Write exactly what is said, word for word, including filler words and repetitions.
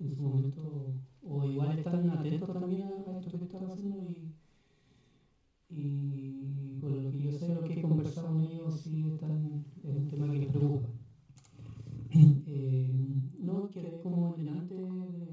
en su momento, o igual están atentos también a esto que estás haciendo y, y por lo que yo sé, lo que he conversado con ellos, sí están, es un tema que les preocupa. Eh, no, quedé como delante de